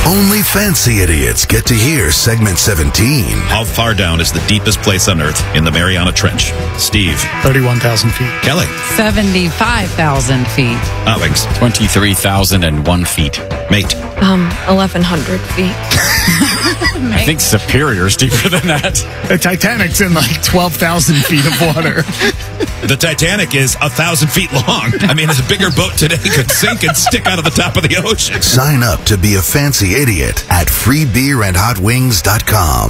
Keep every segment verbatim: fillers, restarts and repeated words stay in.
Only fancy idiots get to hear segment seventeen. How far down is the deepest place on Earth in the Mariana Trench? Steve. thirty-one thousand feet. Kelly. seventy-five thousand feet. Hot Wings. twenty-three thousand one feet. Mate. Um, eleven hundred feet. I think Superior's deeper than that. The Titanic's in like twelve thousand feet of water. The Titanic is a thousand feet long. I mean, a bigger boat today could sink and stick out of the top of the ocean. Sign up to be a fancy idiot at free beer and hot wings dot com.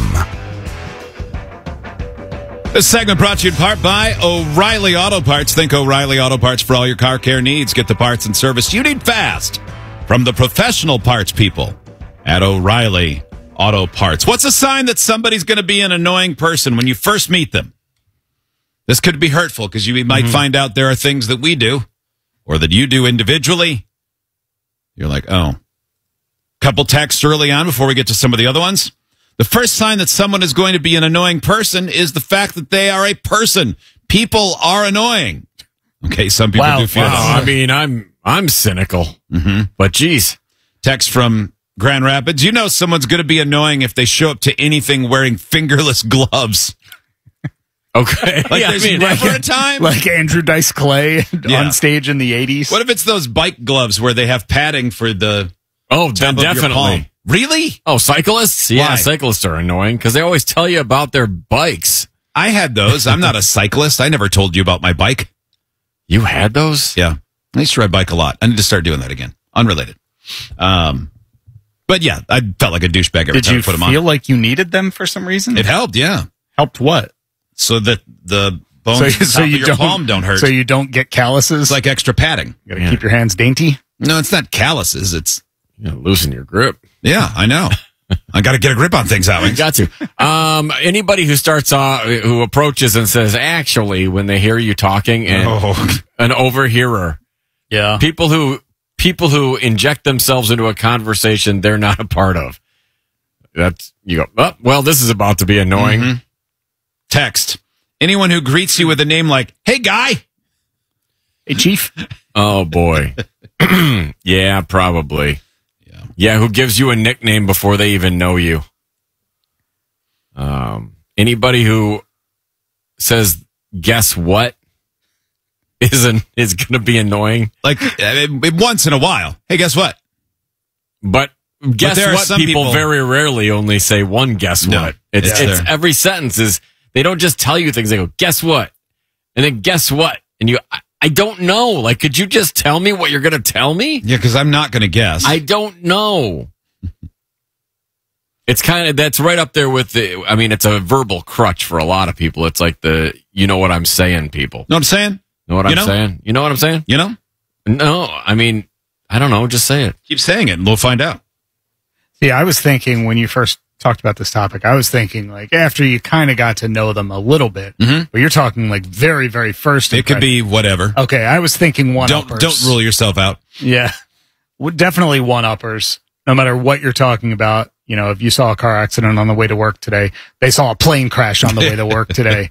This segment brought to you in part by O'Reilly Auto Parts. Think O'Reilly Auto Parts for all your car care needs. Get the parts and service you need fast from the professional parts people at O'Reilly Auto Parts. What's a sign that somebody's going to be an annoying person when you first meet them? This could be hurtful because you might mm-hmm. find out there are things that we do or that you do individually. You're like, oh. Couple texts early on before we get to some of the other ones. The first sign that someone is going to be an annoying person is the fact that they are a person. People are annoying. Okay, some people wow, do feel wow. that. I mean, I'm I'm cynical, mm-hmm. but geez. Text from Grand Rapids. You know someone's going to be annoying if they show up to anything wearing fingerless gloves. Okay. Like yeah, there's I mean, never like, a time. Like Andrew Dice Clay Yeah. on stage in the eighties. What if it's those bike gloves where they have padding for the oh, top of your palm? definitely. Really? Oh, cyclists? Yeah, Why? cyclists are annoying because they always tell you about their bikes. I had those. I'm not a cyclist. I never told you about my bike. You had those? Yeah. I used to ride bike a lot. I need to start doing that again. Unrelated. Um, but yeah, I felt like a douchebag every Did time you I put them feel on. like you needed them for some reason? It helped, yeah. Helped what? So that the bones So, at the so top you of your don't, palm don't hurt. So you don't get calluses? It's like extra padding. You gotta keep your hands dainty? No, it's not calluses. It's, You know, loosen your grip. yeah, I know. I got to get a grip on things, Howard. You got to. Um, anybody who starts off, who approaches and says, actually, when they hear you talking and Oh. an overhearer, Yeah. people who people who inject themselves into a conversation they're not a part of. That's you go. Oh, well, this is about to be annoying. Mm-hmm. Text. Anyone who greets you with a name like, hey, guy. Hey, Chief. Oh boy. Yeah, probably. Yeah. Yeah, who gives you a nickname before they even know you? Um, anybody who says, "Guess what?" is an, is going to be annoying. Like uh, once in a while. Hey, guess what? But guess there are what? some People, people- very rarely only say one guess No, what. It's, it's it's there. every sentence is they don't just tell you things. They go, "Guess what?" and then guess what? And you, I, I don't know. Like, could you just tell me what you're going to tell me? Yeah, because I'm not going to guess. I don't know. It's kind of, that's right up there with the, I mean, it's a verbal crutch for a lot of people. It's like the, you know what I'm saying, people. know what I'm saying? Know what You I'm know? saying? You know what I'm saying? You know? No, I mean, I don't know. Just say it. Keep saying it and we'll find out. Yeah, I was thinking when you first talked about this topic, I was thinking like after you kind of got to know them a little bit, Mm-hmm. but you're talking like very, very first. It could be whatever. Okay, I was thinking one Don't uppers. don't rule yourself out. Yeah, well, definitely one uppers. No matter what you're talking about, you know, if you saw a car accident on the way to work today, they saw a plane crash on the way to work today.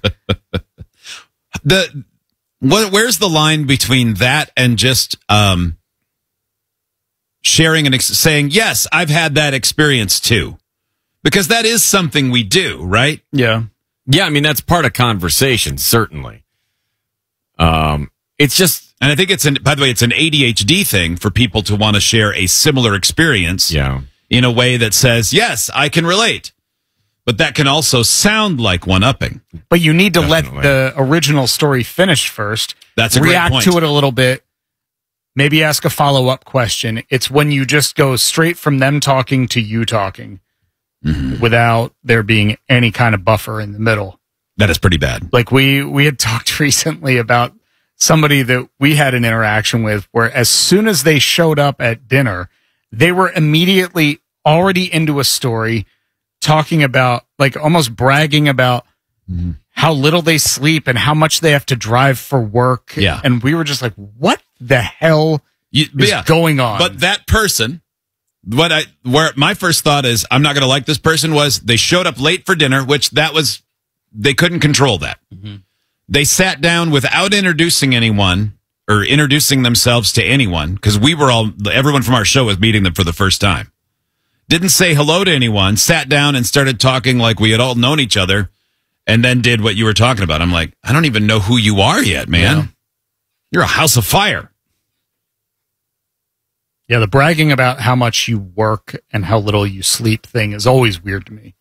The what? Where's the line between that and just um, sharing and ex- saying, "Yes, I've had that experience too," because that is something we do, right? Yeah. Yeah, I mean, that's part of conversation, certainly. Um, it's just, And I think it's an. By the way, it's an A D H D thing for people to want to share a similar experience. yeah. In a way that says, yes, I can relate. But that can also sound like one-upping. But you need to Definitely. let the original story finish first. That's a great react point. to it a little bit. Maybe ask a follow-up question. It's when you just go straight from them talking to you talking Mm-hmm. without there being any kind of buffer in the middle. That is pretty bad. Like we we had talked recently about somebody that we had an interaction with where as soon as they showed up at dinner, they were immediately already into a story talking about, like almost bragging about Mm-hmm. how little they sleep and how much they have to drive for work. Yeah. And we were just like, what the hell You, is yeah. going on? But that person, what I where my first thought is, I'm not going to like this person, was they showed up late for dinner, which that was, they couldn't control that. Mm-hmm. They sat down without introducing anyone or introducing themselves to anyone, because we were all, everyone from our show was meeting them for the first time. didn't say hello to anyone, sat down and started talking like we had all known each other, and then did what you were talking about. I'm like, I don't even know who you are yet, man. Yeah. You're a house of fire. Yeah, the bragging about how much you work and how little you sleep thing is always weird to me.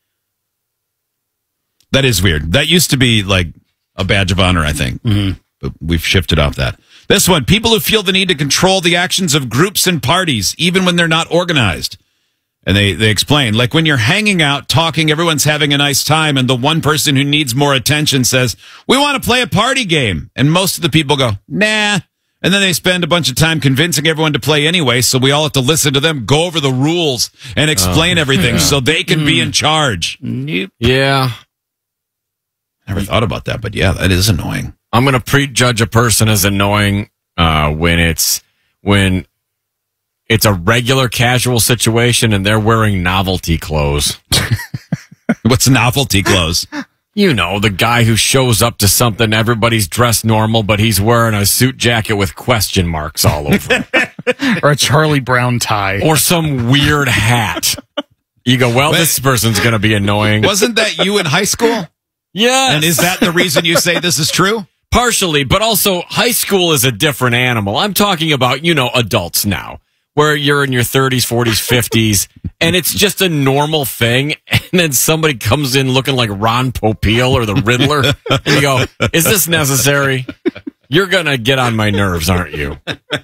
That is weird. That used to be like a badge of honor, I think. Mm-hmm. But we've shifted off that. This one, people who feel the need to control the actions of groups and parties, even when they're not organized. And they, they explain, like when you're hanging out, talking, everyone's having a nice time, and the one person who needs more attention says, we want to play a party game. And most of the people go, nah. And then they spend a bunch of time convincing everyone to play anyway, so we all have to listen to them go over the rules and explain Oh, everything yeah. so they can be in charge. Nope. Yeah. Never thought about that, but yeah, that is annoying. I'm going to prejudge a person as annoying uh, when it's when it's a regular casual situation and they're wearing novelty clothes. What's novelty clothes? You know, the guy who shows up to something, everybody's dressed normal, but he's wearing a suit jacket with question marks all over it. Or a Charlie Brown tie. Or some weird hat. You go, well, Wait. this person's going to be annoying. Wasn't that you in high school? Yes. And is that the reason you say this is true? Partially, but also high school is a different animal. I'm talking about, you know, adults now, where you're in your thirties, forties, fifties, and it's just a normal thing. And then somebody comes in looking like Ron Popeil or the Riddler, and you go, is this necessary? You're going to get on my nerves, aren't you?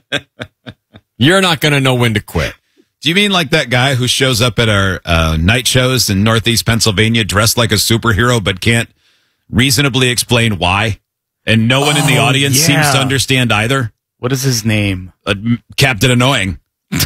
You're not going to know when to quit. Do you mean like that guy who shows up at our uh, night shows in Northeast Pennsylvania dressed like a superhero but can't reasonably explain why? And no one in the Oh, audience yeah. seems to understand either? What is his name? Uh, Captain Annoying.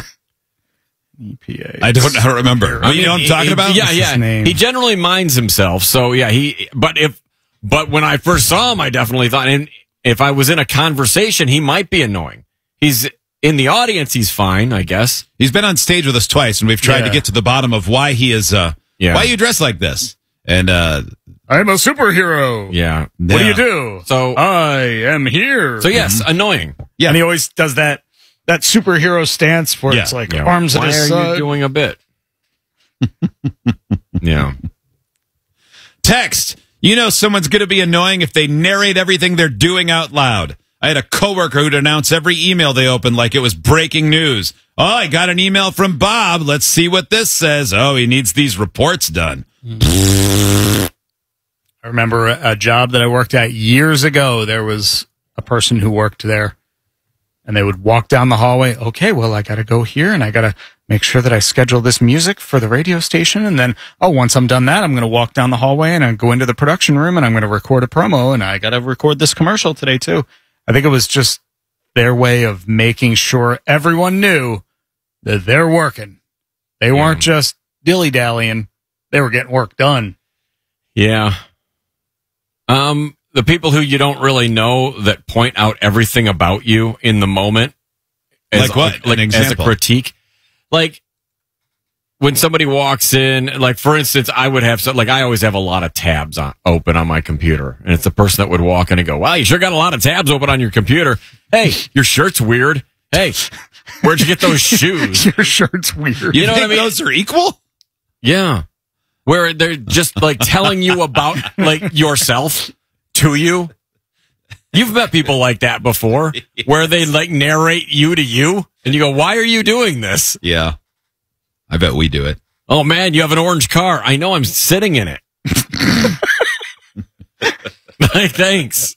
E P A. I don't, I don't remember. I you know what I'm mean, talking he- about? Yeah, What's yeah. his name? He generally minds himself. So yeah, he. But if, but when I first saw him, I definitely thought, and if I was in a conversation, he might be annoying. He's in the audience. He's fine, I guess. He's been on stage with us twice, and we've tried Yeah. to get to the bottom of why he is, uh, Yeah. why you dress like this. And, uh, I'm a superhero. Yeah. What do yeah. you do? So- I am here. So yes, annoying. Yeah. And he always does that that superhero stance where Yeah. it's like Yeah. arms at Why his are side. you doing a bit? Yeah. Text. You know someone's going to be annoying if they narrate everything they're doing out loud. I had a coworker who'd announce every email they opened like it was breaking news. Oh, I got an email from Bob. Let's see what this says. Oh, he needs these reports done. I remember a, a job that I worked at years ago. There was a person who worked there, and they would walk down the hallway. Okay, well, I got to go here, and I got to make sure that I schedule this music for the radio station. And then, oh, once I'm done that, I'm going to walk down the hallway and I go into the production room, and I'm going to record a promo, and I got to record this commercial today too. I think it was just their way of making sure everyone knew that they're working. They weren't just dilly-dallying. They were getting work done. Yeah. Um, the people who you don't really know that point out everything about you in the moment. As, Like what? Like, An as a example. critique. Like, when somebody walks in, like, for instance, I would have, so, like, I always have a lot of tabs on, open on my computer. And it's the person that would walk in and go, wow, you sure got a lot of tabs open on your computer. Hey, your shirt's weird. Hey, where'd you get those shoes? Your shirt's weird. You, You know think what I mean? those are equal? Yeah. Where they're just like telling you about like yourself to you. You've met people like that before where they like narrate you to you and you go, why are you doing this? Yeah. I bet we do it. Oh man, you have an orange car. I know I'm sitting in it. Like, thanks.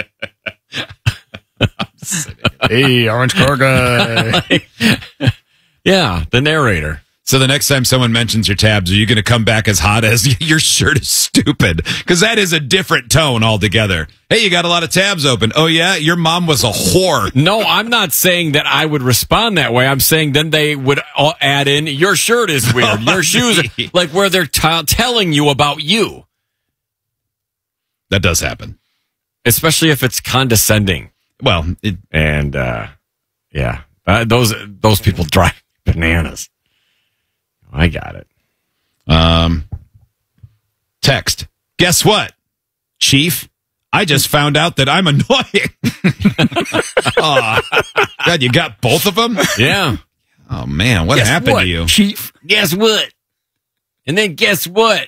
Hey, orange car guy. Yeah, the narrator. So the next time someone mentions your tabs, are you going to come back as hot as your shirt is stupid? Because that is a different tone altogether. Hey, you got a lot of tabs open. Oh, yeah? Your mom was a whore. No, I'm not saying that I would respond that way. I'm saying then they would all add in, your shirt is weird. Your shoes are like where they're t- telling you about you. That does happen. Especially if it's condescending. Well, it, And, uh, yeah, uh, those, those people drive me bananas. I got it. um, text. Guess what, Chief? I just found out that I'm annoying. Oh, God, you got both of them? Yeah. Oh, man, what Guess happened what, to you? Chief? Guess what? And then guess what?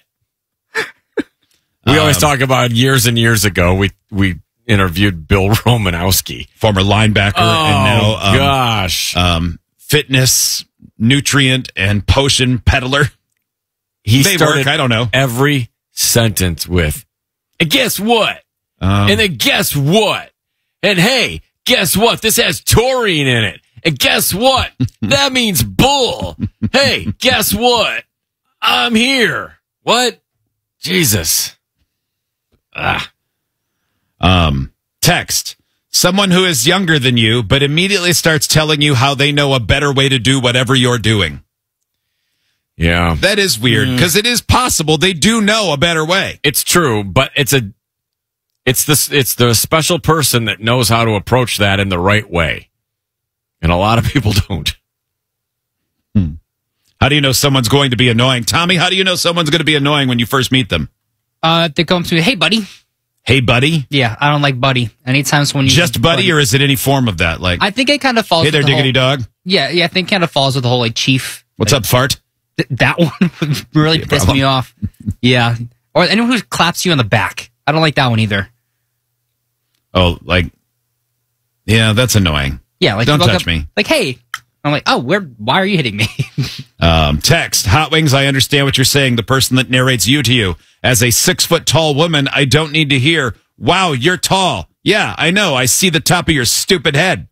We always Um, talk about years and years ago, we, we interviewed Bill Romanowski. Former linebacker Oh, and now um, gosh. um, fitness, nutrient, and potion peddler. He They started work, I don't know. every sentence with, and guess what? Um, And then guess what? And hey, guess what? This has taurine in it. And guess what? That means bull. Hey, guess what? I'm here. What? Jesus. Ah. Um, text. Someone who is younger than you, but immediately starts telling you how they know a better way to do whatever you're doing. Yeah. That is weird because it is possible they do know a better way. It's true, but it's a it's this it's the special person that knows how to approach that in the right way. And a lot of people don't. How do you know someone's going to be annoying? Tommy, how do you know someone's going to be annoying when you first meet them? Uh, they come to me, hey, buddy. Hey, buddy? Yeah, I don't like buddy. Anytime when you Just buddy, or is it any form of that? Like, I think it kind of falls. hey there, with the diggity whole, dog. Yeah, yeah, I think it kind of falls with the whole like chief. What's like, up, fart? Th- that one would really Yeah, piss problem. me off. Yeah, or anyone who claps you on the back. I don't like that one either. Oh, like, yeah, that's annoying. Yeah, like Don't you walk touch up, me. Like, hey, I'm like, oh, where? Why are you hitting me? Um, text, Hot Wings, I understand what you're saying. The person that narrates you to you. As a six foot tall woman, I don't need to hear, wow, you're tall. Yeah, I know. I see the top of your stupid head.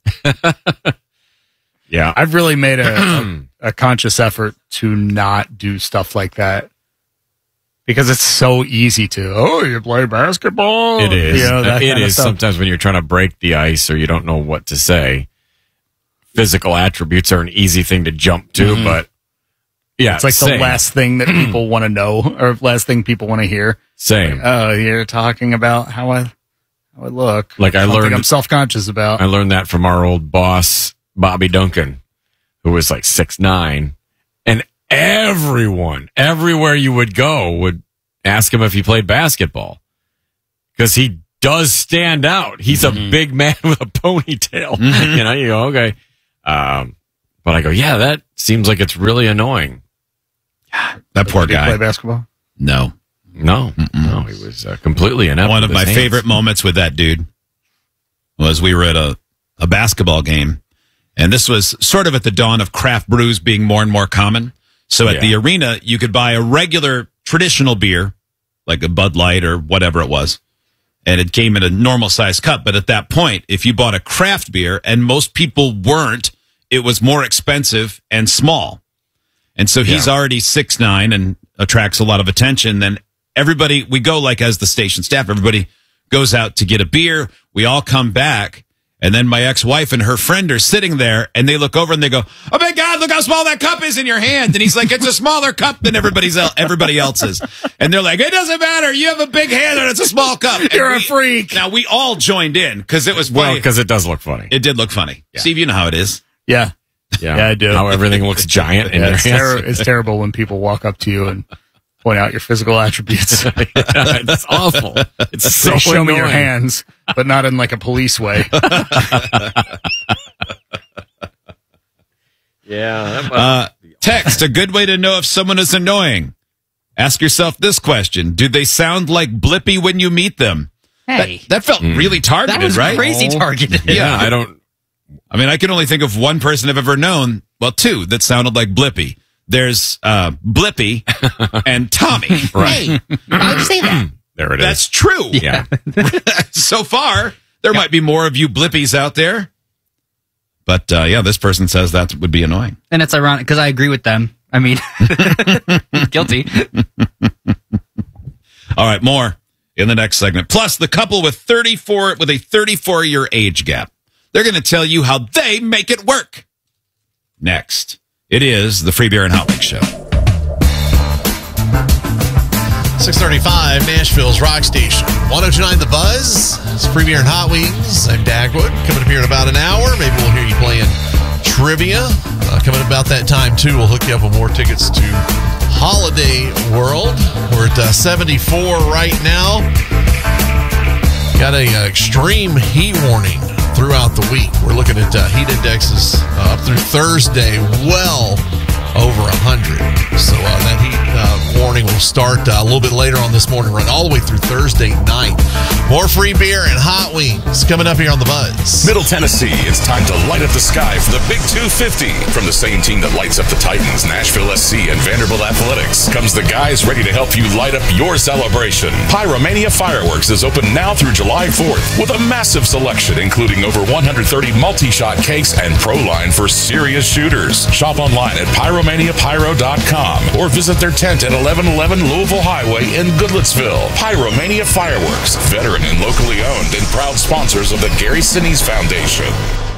Yeah. I've really made a, a, a conscious effort to not do stuff like that because it's so easy to, oh, you play basketball? It is. You know, that it kind of is. stuff. Sometimes when you're trying to break the ice or you don't know what to say, physical attributes are an easy thing to jump to, but yeah, It's like same, the last thing that people want to know or last thing people want to hear. same. Oh, you're talking about how I, how I look. Like I Something learned- I'm self-conscious about. I learned that from our old boss, Bobby Duncan, who was like six nine, and everyone, everywhere you would go, would ask him if he played basketball because he does stand out. He's a big man with a ponytail. You know, you go, okay. Um, but I go, yeah, that seems like it's really annoying. That poor Did you play guy. basketball? No. No, no, he was uh, completely inept. One of with my his hands. favorite moments with that dude was we were at a, a basketball game, and this was sort of at the dawn of craft brews being more and more common. So at Yeah. the arena, you could buy a regular traditional beer, like a Bud Light or whatever it was, and it came in a normal size cup. But at that point, if you bought a craft beer, and most people weren't, it was more expensive and small. And so he's Yeah. already six nine and attracts a lot of attention. Then everybody, we go like as the station staff, everybody goes out to get a beer. We all come back. And then my ex-wife and her friend are sitting there and they look over and they go, oh my God, look how small that cup is in your hand. And he's like, it's a smaller cup than everybody's el- everybody else's. And they're like, it doesn't matter. You have a big hand and it's a small cup. And You're a we- freak. Now we all joined in because it was Well, funny. because it does look funny. It did look funny. Steve, you know how it is. Yeah. Yeah, Yeah, I do. How everything looks giant in Yeah, your it's, hands. ter- it's terrible when people walk up to you and point out your physical attributes. It's awful. It's so Say, show me your annoying. hands, but not in like a police way. Yeah. That must- Uh, text, a good way to know if someone is annoying. Ask yourself this question. Do they sound like Blippy when you meet them? Hey, That, that felt really targeted, that was right? crazy targeted. yeah, I don't. I mean, I can only think of one person I've ever known, well, two, that sounded like Blippy. There's uh, Blippy and Tommy. Hey, why would you say that? There it is. That's true. yeah. So far, there might be more of you Blippies out there. But uh, yeah, this person says that would be annoying. And it's ironic because I agree with them. I mean, guilty. All right, more in the next segment. Plus, the couple with thirty-four with a thirty-four year age gap. They're going to tell you how they make it work. Next, it is the Free Beer and Hot Wings Show. six thirty-five, Nashville's Rock Station. one oh two point nine The Buzz. It's Free Beer and Hot Wings. I'm Dagwood. Coming up here in about an hour. Maybe we'll hear you playing trivia. Uh, coming about that time, too, we'll hook you up with more tickets to Holiday World. We're at uh, seventy-four right now. Got a uh, extreme heat warning throughout the week. We're looking at uh, heat indexes uh, up through Thursday, well over one hundred. So uh, that heat uh, It'll start uh, a little bit later on this morning, run all the way through Thursday night. More free beer and hot wings coming up here on The Buzz. Middle Tennessee, it's time to light up the sky for the Big two fifty. From the same team that lights up the Titans, Nashville S C, and Vanderbilt Athletics, comes the guys ready to help you light up your celebration. Pyromania Fireworks is open now through July fourth with a massive selection, including over one hundred thirty multi-shot cakes and Pro Line for serious shooters. Shop online at pyromania pyro dot com or visit their tent at eleven eleven Louisville Highway in Goodlettsville. Pyromania Fireworks, veteran and locally owned and proud sponsors of the Gary Sinise Foundation.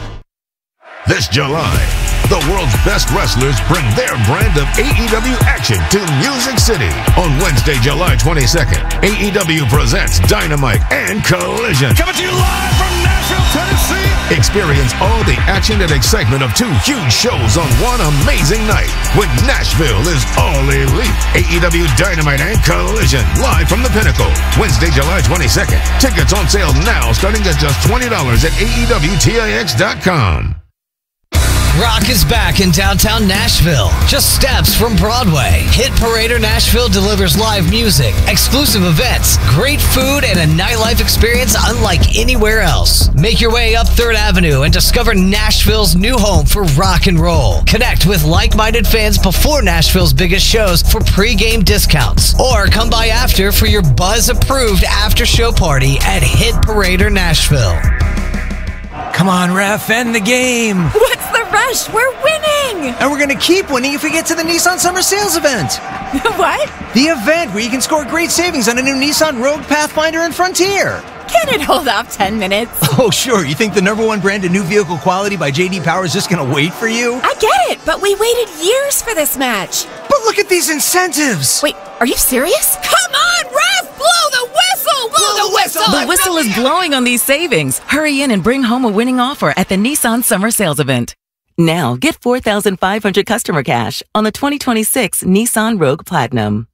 This July, the world's best wrestlers bring their brand of A E W action to Music City. On Wednesday, July twenty-second, A E W presents Dynamite and Collision. Coming to you live from Nashville, Tennessee. Experience all the action and excitement of two huge shows on one amazing night when Nashville is all elite. A E W Dynamite and Collision, live from the Pinnacle. Wednesday, July twenty-second. Tickets on sale now, starting at just twenty dollars at A E W T I X dot com. Rock is back in downtown Nashville, just steps from Broadway. Hit Parader Nashville delivers live music, exclusive events, great food, and a nightlife experience unlike anywhere else. Make your way up third Avenue and discover Nashville's new home for rock and roll. Connect with like-minded fans before Nashville's biggest shows for pre-game discounts. Or come by after for your Buzz-approved after-show party at Hit Parader Nashville. Come on, ref, end the game. What's the rush? We're winning. And we're going to keep winning if we get to the Nissan Summer Sales event. What? The event where you can score great savings on a new Nissan Rogue, Pathfinder, and Frontier. Can it hold off ten minutes? Oh, sure. You think the number one brand in new vehicle quality by J D Power is just going to wait for you? I get it, but we waited years for this match. But look at these incentives. Wait, are you serious? Come on, ref! Blow the whistle! Blow, blow the whistle! The whistle is blowing on these savings. Hurry in and bring home a winning offer at the Nissan Summer Sales event. Now, get four thousand five hundred dollars customer cash on the twenty twenty-six Nissan Rogue Platinum.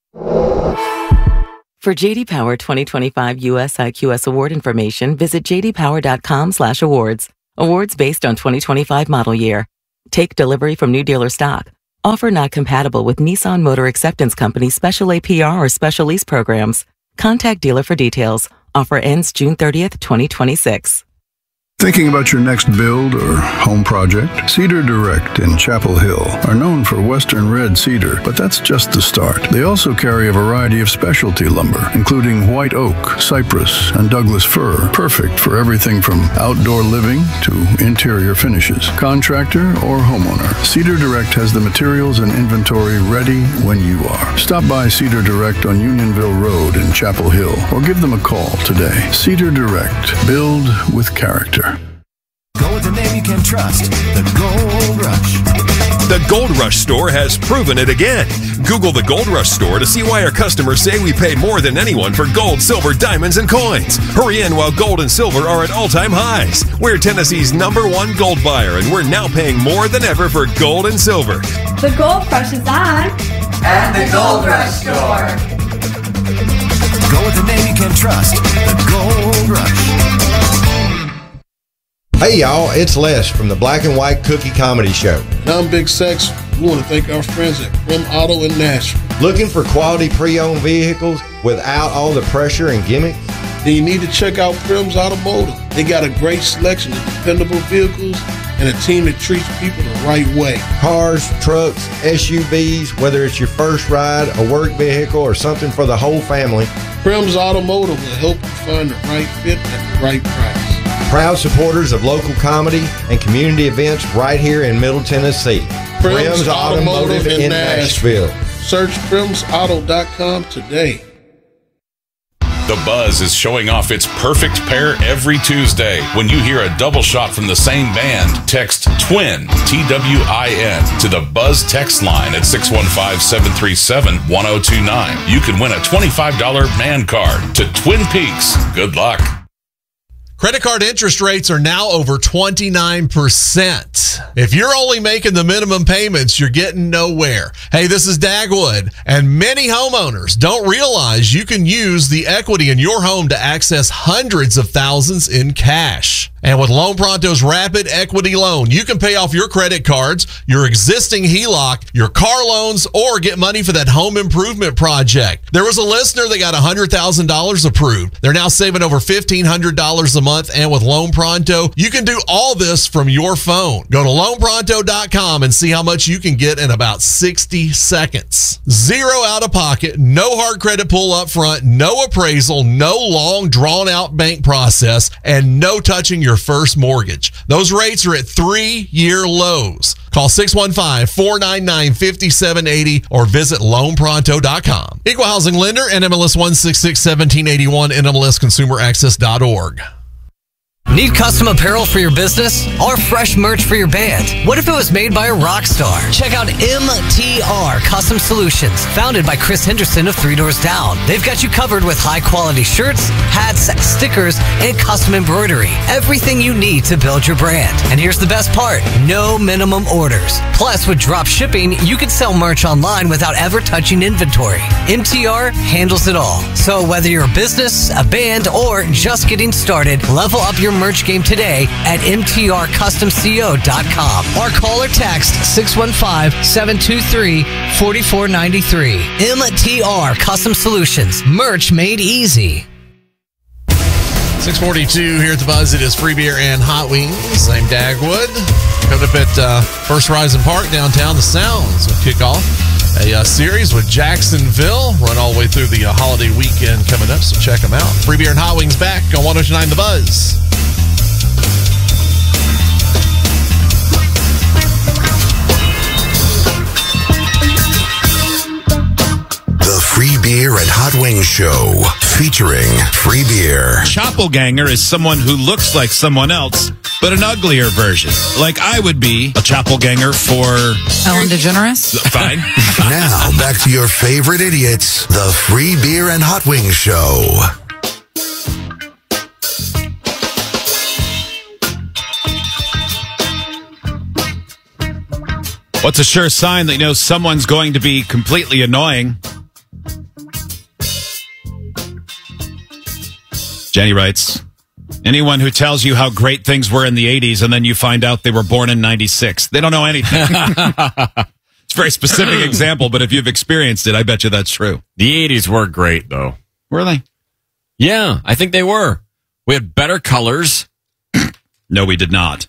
For J D Power twenty twenty-five U S I Q S award information, visit j d power dot com slash awards. Awards based on twenty twenty-five model year. Take delivery from new dealer stock. Offer not compatible with Nissan Motor Acceptance Company special A P R or special lease programs. Contact dealer for details. Offer ends June thirtieth, twenty twenty-six. Thinking about your next build or home project? Cedar Direct in Chapel Hill are known for Western red cedar, but that's just the start. They also carry a variety of specialty lumber, including white oak, cypress, and Douglas fir, perfect for everything from outdoor living to interior finishes. Contractor or homeowner, Cedar Direct has the materials and inventory ready when you are. Stop by Cedar Direct on Unionville Road in Chapel Hill or give them a call today. Cedar Direct. Build with character. Go with the name you can trust, the Gold Rush. The Gold Rush store has proven it again. Google the Gold Rush store to see why our customers say we pay more than anyone for gold, silver, diamonds, and coins. Hurry in while gold and silver are at all-time highs. We're Tennessee's number one gold buyer, and we're now paying more than ever for gold and silver. The Gold Rush is on at the Gold Rush store. Go with the name you can trust, the Gold Rush. Hey y'all, it's Les from the Black and White Cookie Comedy Show. I'm Big Sex. We want to thank our friends at Prim Auto in Nashville. Looking for quality pre-owned vehicles without all the pressure and gimmicks? Then you need to check out Prim's Automotive. They got a great selection of dependable vehicles and a team that treats people the right way. Cars, trucks, S U Vs, whether it's your first ride, a work vehicle, or something for the whole family. Prim's Automotive will help you find the right fit at the right price. Proud supporters of local comedy and community events right here in Middle Tennessee. Prim's, Prim's Automotive, Automotive in, in Nashville. Nashville. Search prims auto dot com today. The Buzz is showing off its perfect pair every Tuesday. When you hear a double shot from the same band, text TWIN, T W I N, to the Buzz text line at six one five, seven three seven, one zero two nine. You can win a twenty-five dollars man card to Twin Peaks. Good luck. Credit card interest rates are now over twenty-nine percent. If you're only making the minimum payments, you're getting nowhere. Hey, this is Dagwood, and many homeowners don't realize you can use the equity in your home to access hundreds of thousands in cash. And with Loan Pronto's Rapid Equity Loan, you can pay off your credit cards, your existing H E L O C, your car loans, or get money for that home improvement project. There was a listener that got one hundred thousand dollars approved. They're now saving over fifteen hundred dollars a month, and with Loan Pronto, you can do all this from your phone. Go to loan pronto dot com and see how much you can get in about sixty seconds. Zero out of pocket, no hard credit pull up front, no appraisal, no long drawn out bank process, and no touching your first mortgage. Those rates are at three-year lows. Call six one five, four nine nine, five seven eight zero or visit loan pronto dot com. Equal Housing Lender, N M L S one six six, one seven eight one, N M L S consumer access dot org. Need custom apparel for your business or fresh merch for your band? What if it was made by a rock star? Check out M T R Custom Solutions, founded by Chris Henderson of Three Doors Down. They've got you covered with high-quality shirts, hats, stickers, and custom embroidery. Everything you need to build your brand. And here's the best part, no minimum orders. Plus, with drop shipping, you can sell merch online without ever touching inventory. M T R handles it all. So whether you're a business, a band, or just getting started, level up your merch game today at M T R custom co dot com or call or text six one five, seven two three, four four nine three. M T R Custom Solutions. Merch made easy. six forty-two here at the Buzz. It is free beer and hot wings. I'm Dagwood. Coming up at uh, First Horizon Park downtown, the Sounds will kick off a uh, series with Jacksonville. Run all the way through the uh, holiday weekend coming up, so check them out. Free beer and hot wings back on one oh two point nine The Buzz. Free Beer and Hot Wings Show, featuring free beer. Chappelganger is someone who looks like someone else, but an uglier version. Like I would be a Chappelganger for Ellen DeGeneres. Fine. Now, back to your favorite idiots, the Free Beer and Hot Wings Show. What's a sure sign that you know someone's going to be completely annoying? Jenny writes, anyone who tells you how great things were in the eighties and then you find out they were born in ninety-six, they don't know anything. It's a very specific example, but if you've experienced it, I bet you that's true. The eighties were great, though. Were they? Yeah, I think they were. We had better colors. No, we did not.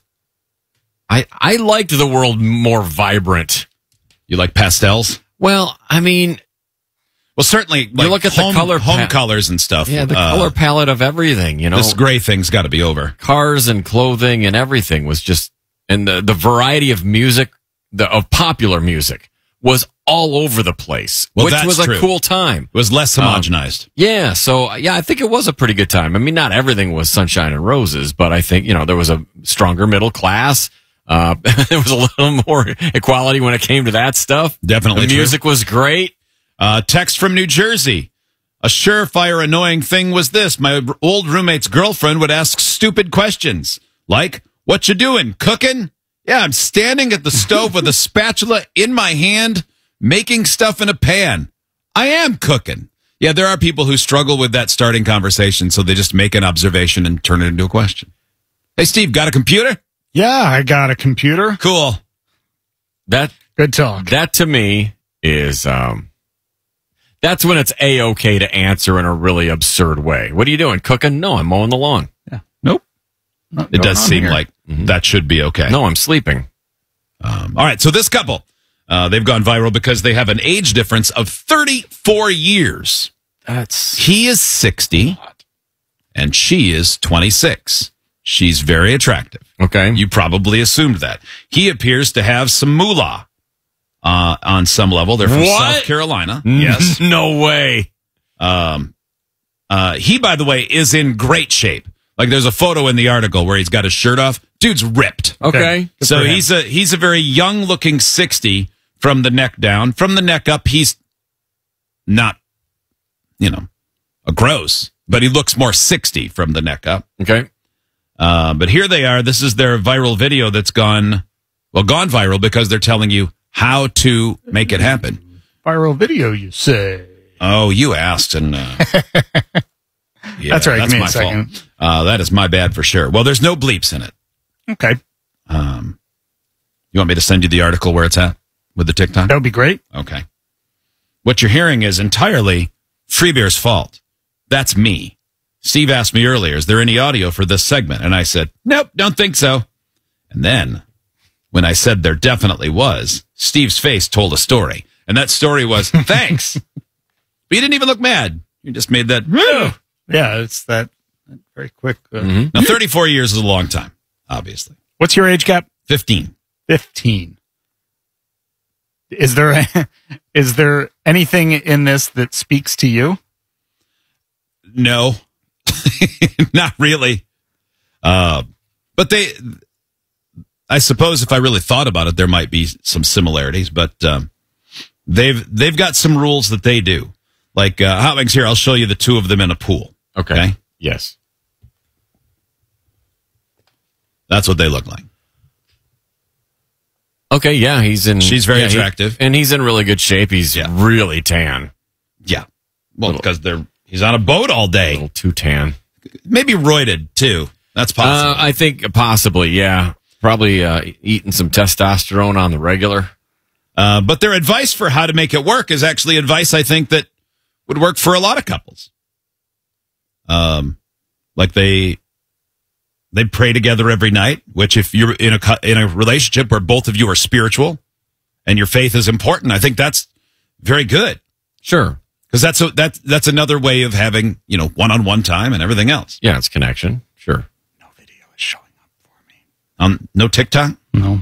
I, I liked the world more vibrant. You like pastels? Well, I mean... Well, certainly, like you look at home, the color home pa- colors and stuff. Yeah, the uh, color palette of everything, you know. This gray thing's got to be over. Cars and clothing and everything was just, and the, the variety of music, the of popular music, was all over the place, well, which that's was a true. cool time. It was less homogenized. Um, yeah, so, yeah, I think it was a pretty good time. I mean, not everything was sunshine and roses, but I think, you know, there was a stronger middle class. Uh, there was a little more equality when it came to that stuff. Definitely The true. music was great. Uh, text from New Jersey. A surefire annoying thing was this. My old roommate's girlfriend would ask stupid questions. Like, what you doing? Cooking? Yeah, I'm standing at the stove with a spatula in my hand, making stuff in a pan. I am cooking. Yeah, there are people who struggle with that starting conversation, so they just make an observation and turn it into a question. Hey, Steve, got a computer? Yeah, I got a computer. Cool. That Good talk. That to me is, um, that's when it's A-okay to answer in a really absurd way. What are you doing? Cooking? No, I'm mowing the lawn. Yeah. Nope. Not It going does on seem here. like that should be okay. No, I'm sleeping. Um, all right, so this couple, uh, they've gone viral because they have an age difference of thirty-four years. That's He is sixty, and she is twenty-six. She's very attractive. Okay. You probably assumed that. He appears to have some moolah uh, on some level. They're from What? South Carolina. Yes. No way. Um, uh, he, by the way, is in great shape. Like there's a photo in the article where he's got his shirt off. Dude's ripped. Okay. Good So for him. he's a he's a very young looking sixty from the neck down. From the neck up, he's not, you know, a gross, but he looks more sixty from the neck up. Okay. Uh, but here they are. This is their viral video that's gone, well, gone viral because they're telling you how to make it happen. Viral video, you say? Oh, you asked, and uh, yeah, that's right. That's Give me my a second. fault. Uh, that is my bad for sure. Well, there's no bleeps in it. Okay. Um, you want me to send you the article where it's at with the TikTok? That would be great. Okay. What you're hearing is entirely Free Beer's fault. That's me. Steve asked me earlier, is there any audio for this segment? And I said, nope, don't think so. And then when I said there definitely was, Steve's face told a story. And that story was, thanks. But you didn't even look mad. You just made that. Yeah, it's that, that very quick. Uh, Mm-hmm. Now, thirty-four years is a long time, obviously. What's your age gap? fifteen. fifteen. Is there is there anything in this that speaks to you? No, not really. Uh, but they, I suppose if I really thought about it, there might be some similarities, but um, they've they've got some rules that they do. Like uh, Hot Wings here, I'll show you the two of them in a pool. Okay. Okay? Yes. That's what they look like. Okay, yeah, he's in. She's very yeah, he- attractive. and he's in really good shape. He's really tan. Yeah. Well, because they're he's on a boat all day. A little too tan. Maybe roided, too. That's possible. Uh, I think possibly, yeah. Probably uh, eating some testosterone on the regular. Uh, but their advice for how to make it work is actually advice I think that would work for a lot of couples. Um, like they they pray together every night, which if you're in a cu- in a relationship where both of you are spiritual and your faith is important, I think that's very good. Sure, because that's a, that's that's another way of having, you know, one-on-one time and everything else. Yeah, it's connection. Sure. Um, no TikTok? No.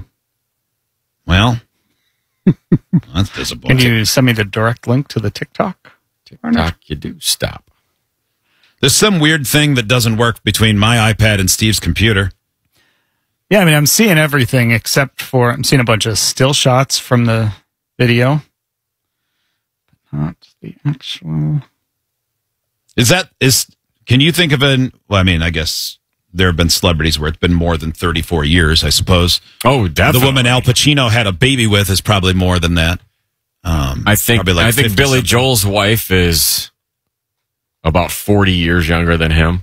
Well, that's disappointing. Can you send me the direct link to the TikTok? TikTok, you do stop. There's some weird thing that doesn't work between my iPad and Steve's computer. Yeah, I mean, I'm seeing everything except for I'm seeing a bunch of still shots from the video, but not the actual. Is that is? Can you think of an? Well, I mean, I guess there have been celebrities where it's been more than thirty-four years. I suppose. Oh, definitely. The woman Al Pacino had a baby with is probably more than that. Um, I think. probably like I think fifty Billy something. Joel's wife is about forty years younger than him.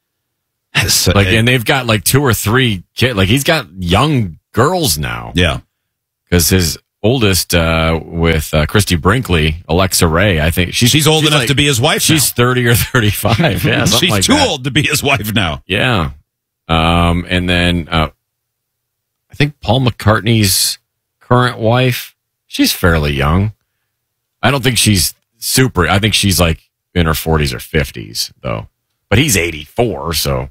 So, Like, and they've got like two or three kids. Like, he's got young girls now. Yeah, because his oldest uh, with uh, Christy Brinkley, Alexa Ray, I think she's She's old enough like- to be his wife She's now. thirty or thirty-five. Yeah, something she's like too that. old to be his wife now. Yeah. Um, and then uh, I think Paul McCartney's current wife, she's fairly young. I don't think she's super. I think she's like in her forties or fifties, though. But he's eighty-four, so.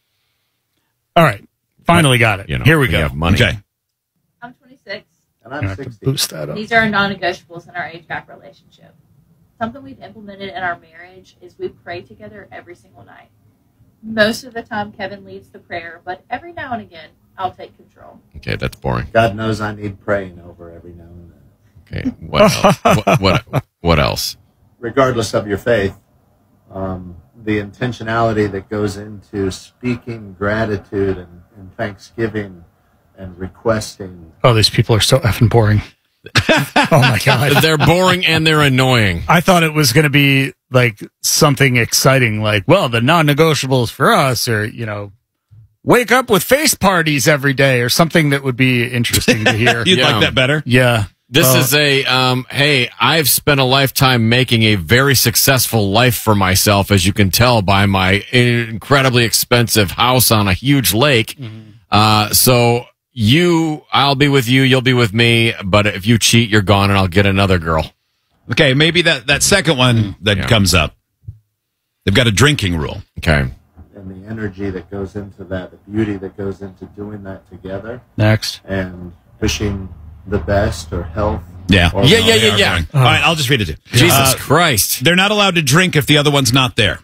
All right. Finally got it. You know, Here we we go. have money. Okay. I'm twenty-six. And I I'm have to sixty. boost that up. These are non-negotiables in our age gap relationship. Something we've implemented in our marriage is we pray together every single night. Most of the time, Kevin leads the prayer, but every now and again, I'll take control. Okay, that's boring. God knows I need praying over every now and then. Okay, what else? what, what, what else? Regardless of your faith, um, the intentionality that goes into speaking gratitude and, and thanksgiving and requesting. Oh, these people are so effing boring. Oh my god, They're boring and they're annoying. I thought it was going to be like something exciting, like, well, the non-negotiables for us, or you know, wake up with face parties every day, or something that would be interesting to hear. You'd Yeah. like that better? Yeah. This Uh, is a, um, hey, I've spent a lifetime making a very successful life for myself, as you can tell by my incredibly expensive house on a huge lake. Uh, so you, I'll be with you, you'll be with me, but if you cheat, you're gone and I'll get another girl. Okay, maybe that, that second one that Yeah. comes up. They've got a drinking rule. Okay. And the energy that goes into that, the beauty that goes into doing that together, Next. and wishing the best or health. Yeah. or Yeah, yeah, They yeah, are yeah. boring. All right, I'll just read it to you. Jesus Uh, Christ. They're not allowed to drink if the other one's not there.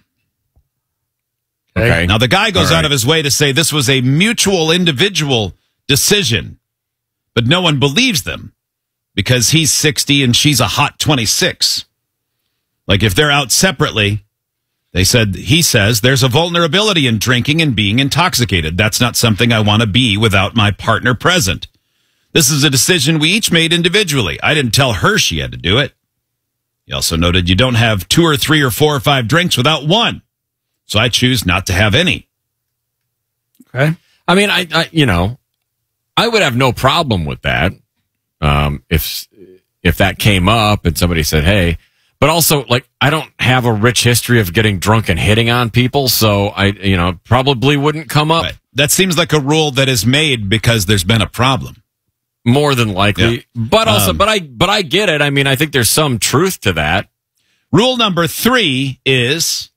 Okay. Now, the guy goes All out right. of his way to say this was a mutual individual decision, but no one believes them because he's sixty and she's a hot twenty-six. Like, if they're out separately, They said, he says, there's a vulnerability in drinking and being intoxicated. That's not something I want to be without my partner present. This is a decision we each made individually. I didn't tell her she had to do it. He also noted you don't have two or three or four or five drinks without one. So I choose not to have any. Okay. I mean, I, I you know, I would have no problem with that. Um, if, if that came up and somebody said, hey, but also, like, I don't have a rich history of getting drunk and hitting on people, so I, you know, probably wouldn't come up. Right. That seems like a rule that is made because there's been a problem. More than likely. Yeah. But also, Um, but I, but I get it. I mean, I think there's some truth to that. Rule number three is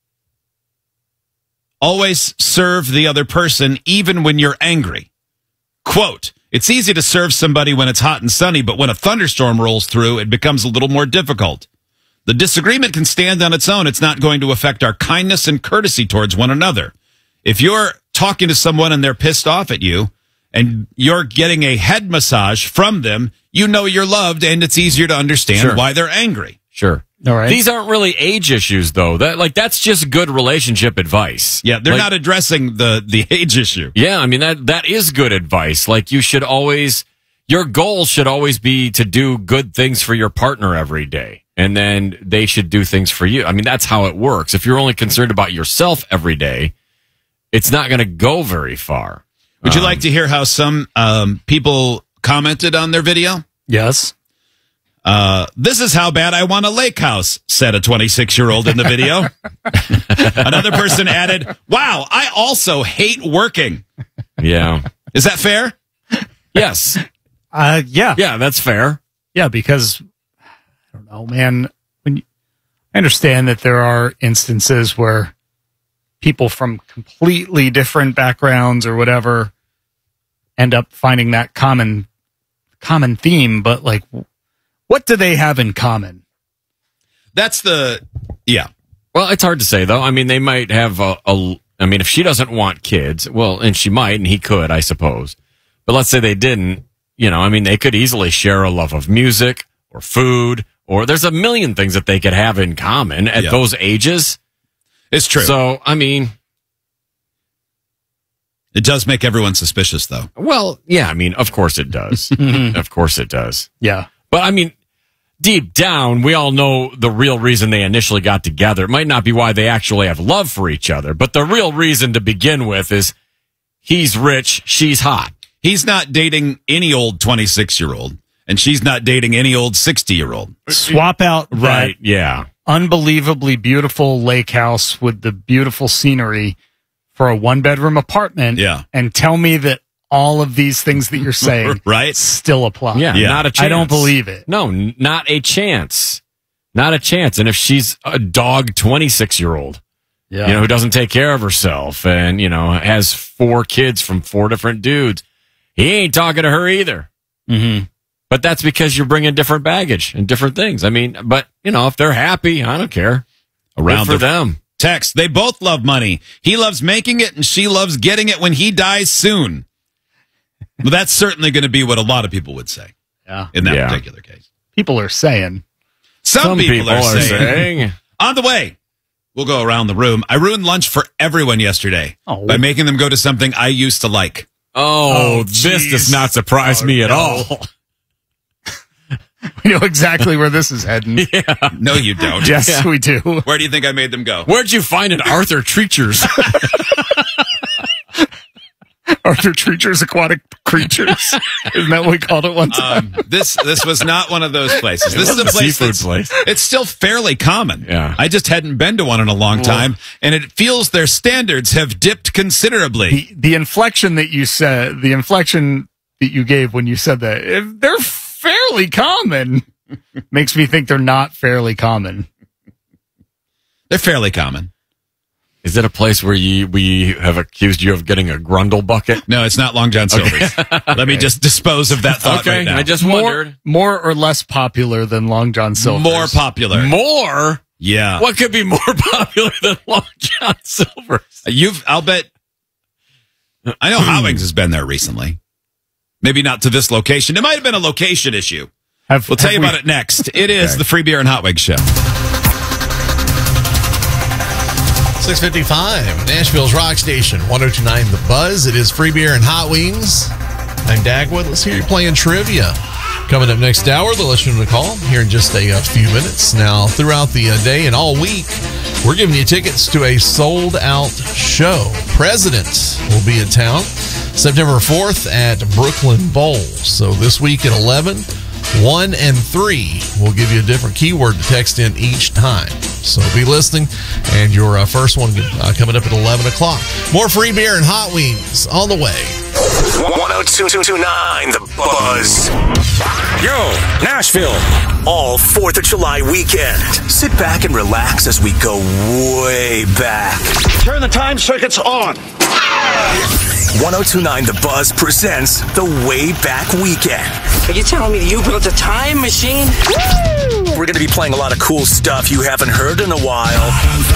always serve the other person even when you're angry. Quote, it's easy to serve somebody when it's hot and sunny, but when a thunderstorm rolls through, it becomes a little more difficult. The disagreement can stand on its own. It's not going to affect our kindness and courtesy towards one another. If you're talking to someone and they're pissed off at you and you're getting a head massage from them, you know you're loved and it's easier to understand Sure. why they're angry. Sure. All right. These aren't really age issues, though. That like that's just good relationship advice. Yeah, they're Like- not addressing the, the age issue. Yeah, I mean that that is good advice. Like you should always, your goal should always be to do good things for your partner every day, and then they should do things for you. I mean that's how it works. If you're only concerned about yourself every day, it's not going to go very far. Would you Um, like to hear how some um, people commented on their video? Yes. Uh, this is how bad I want a lake house, said a twenty-six-year-old in the video. Another person added, wow, I also hate working. Yeah. Is that fair? Yes. Uh, yeah. Yeah, that's fair. Yeah, because I don't know, man. When you, I understand that there are instances where people from completely different backgrounds or whatever end up finding that common common theme, but like, what do they have in common? That's the yeah. Well, it's hard to say though. I mean, they might have a, a. I mean, if she doesn't want kids, well, and she might, and he could, I suppose. But let's say they didn't. You know, I mean, they could easily share a love of music or food, or there's a million things that they could have in common at Yeah. those ages. It's true. So, I mean, It does make everyone suspicious, though. well, yeah, I mean, of course it does. Of course it does. Yeah. But I mean, deep down, we all know the real reason they initially got together. It might not be why they actually have love for each other, but the real reason to begin with is he's rich, she's hot. He's not dating any old twenty-six-year-old, and she's not dating any old sixty-year-old. Swap out that Right, yeah. unbelievably beautiful lake house with the beautiful scenery for a one bedroom apartment. Yeah. And tell me that all of these things that you're saying Right? still apply. Yeah, Yeah. not a chance. I don't believe it. No, n- not a chance. Not a chance. And if she's a dog twenty-six-year-old, Yeah. you know, who doesn't take care of herself and, you know, has four kids from four different dudes, he ain't talking to her either. Mm-hmm. But that's because you're bringing different baggage and different things. I mean, but, you know, if they're happy, I don't care. Around Good for the- them. Text, they both love money. He loves making it, and she loves getting it when he dies soon. Well, that's certainly going to be what a lot of people would say Yeah. in that Yeah. particular case. People are saying. Some, Some people, people are, are saying. saying. On the way, we'll go around the room. I ruined lunch for everyone yesterday Oh. by making them go to something I used to like. Oh, Oh, this jeez. does not surprise Oh, me at no. all. We know exactly where this is heading. Yeah. No, you don't. Yes, Yeah. we do. Where do you think I made them go? Where'd you find an Arthur Treacher's? Arthur Treacher's Aquatic Creatures. Isn't that what we called it one time? Um, this this was not one of those places. This is a wasn't a place seafood that's place. it's still fairly common. Yeah. I just hadn't been to one in a long time, and it feels their standards have dipped considerably. the, the inflection that you said, the inflection that you gave when you said that, if they're fairly common, makes me think they're not fairly common. They're fairly common. Is it a place where you, we have accused you of getting a Grundle bucket? No, it's not Long John Silver's. Let me just dispose of that thought Okay, right now. I just More, wondered. more or less popular than Long John Silver's. More popular. More? Yeah. What could be more popular than Long John Silver's? You've, I'll bet, I know Howings has been there recently. Maybe not to this location. It might have been a location issue. Have, We'll tell you have about we- it next. It is Okay. the Free Beer and Hot Wings Show. six fifty-five, Nashville's Rock Station, one oh two point nine The Buzz. It is free beer and hot wings. I'm Dagwood. Let's hear you playing trivia. Coming up next hour, the listener to call here in just a, a few minutes. Now, throughout the uh, day and all week, we're giving you tickets to a sold-out show. President will be in town September fourth at Brooklyn Bowl. So this week at eleven, one and three will give you a different keyword to text in each time. So be listening, and your uh, first one uh, coming up at eleven o'clock. More free beer and hot wings on the way. one oh two point nine The Buzz. Yo, Nashville. All fourth of July weekend. Sit back and relax as we go way back. Turn the time circuits on. one oh two point nine The Buzz presents the Way Back Weekend. Are you telling me you built a time machine? Woo! We're going to be playing a lot of cool stuff you haven't heard in a while.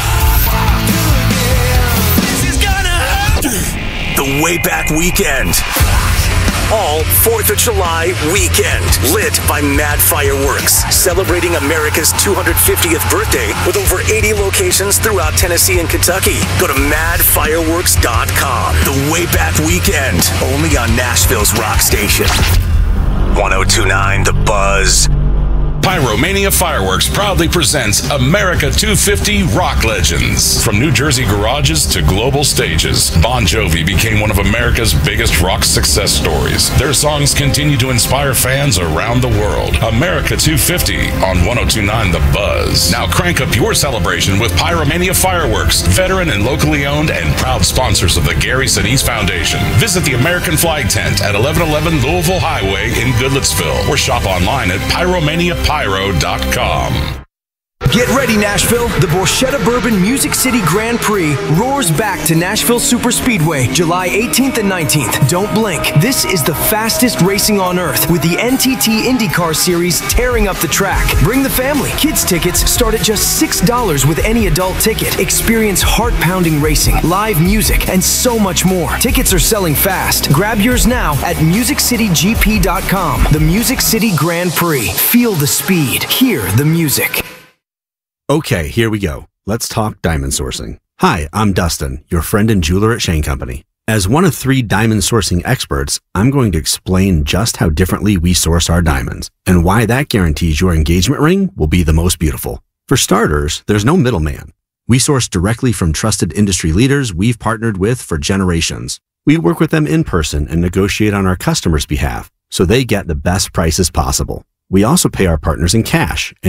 This is gonna happen. The Way Back Weekend. All fourth of July weekend. Lit by Mad Fireworks. Celebrating America's two hundred fiftieth birthday with over eighty locations throughout Tennessee and Kentucky. Go to mad fireworks dot com. The Way Back Weekend. Only on Nashville's Rock Station. one oh two point nine The Buzz. Pyromania Fireworks proudly presents America two fifty Rock Legends. From New Jersey garages to global stages, Bon Jovi became one of America's biggest rock success stories. Their songs continue to inspire fans around the world. America two fifty on one oh two point nine The Buzz. Now crank up your celebration with Pyromania Fireworks, veteran and locally owned and proud sponsors of the Gary Sinise Foundation. Visit the American Flag Tent at eleven eleven Louisville Highway in Goodlettsville or shop online at pyromania pyro dot com. Get ready, Nashville. The Borchetta Bourbon Music City Grand Prix roars back to Nashville Super Speedway July eighteenth and nineteenth. Don't blink. This is the fastest racing on earth with the N T T IndyCar Series tearing up the track. Bring the family. Kids tickets start at just six dollars with any adult ticket. Experience heart-pounding racing, live music, and so much more. Tickets are selling fast. Grab yours now at music city g p dot com. The Music City Grand Prix. Feel the speed. Hear the music. Okay, here we go. Let's talk diamond sourcing. Hi, I'm Dustin, your friend and jeweler at Shane Company. As one of three diamond sourcing experts, I'm going to explain just how differently we source our diamonds and why that guarantees your engagement ring will be the most beautiful. For starters, there's no middleman. We source directly from trusted industry leaders we've partnered with for generations. We work with them in person and negotiate on our customers' behalf so they get the best prices possible. We also pay our partners in cash.